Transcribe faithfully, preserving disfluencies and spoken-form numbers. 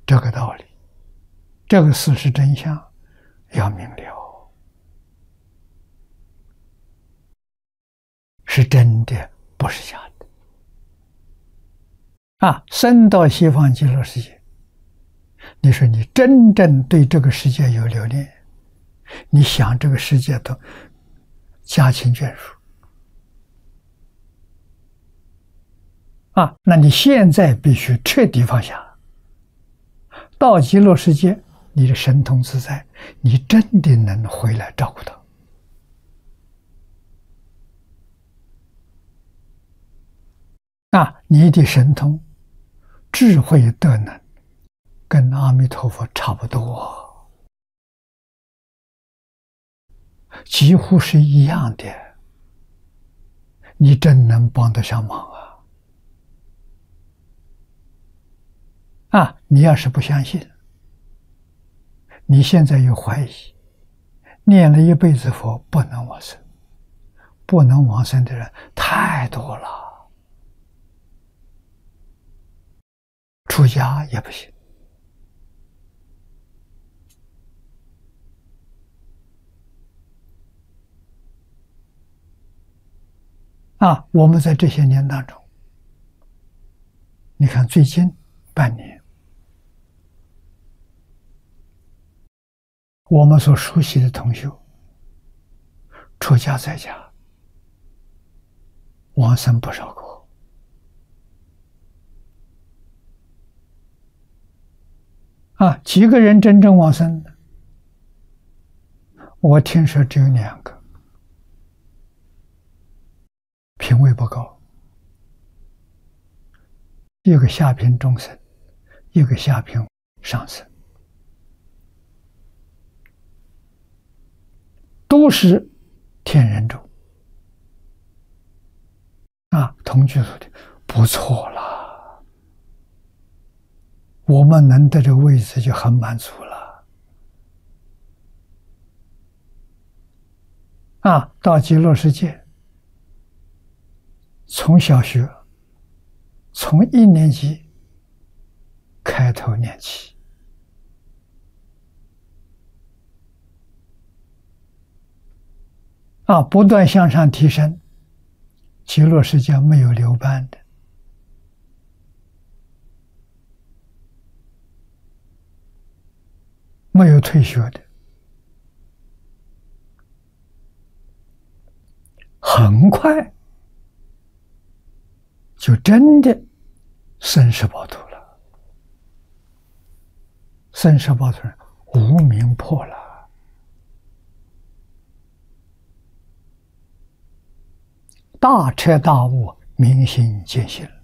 这个道理，这个事实真相要明了，是真的，不是假的。啊，生到西方极乐世界，你说你真正对这个世界有留恋，你想这个世界都家亲眷属啊，那你现在必须彻底放下。到极乐世界，你的神通自在，你真的能回来照顾他。啊，你的神通、智慧、德能，跟阿弥陀佛差不多，几乎是一样的。你真能帮得上忙啊！啊，你要是不相信，你现在有怀疑，念了一辈子佛不能往生，不能往生的人太多了，出家也不行。啊，我们在这些年当中，你看最近半年，我们所熟悉的同修，出家在家，往生不少个。啊，几个人真正往生的？我听说只有两个，品位不高，一个下品中生，一个下品上生，都是天人众啊，同居所的不错了，我们能得这个位置就很满足了。啊，到极乐世界，从小学，从一年级开头念起，啊，不断向上提升。极乐世界没有留班的，没有退学的，很快就真的生死报土了，生死报土无明破了。大彻大悟，明心见性。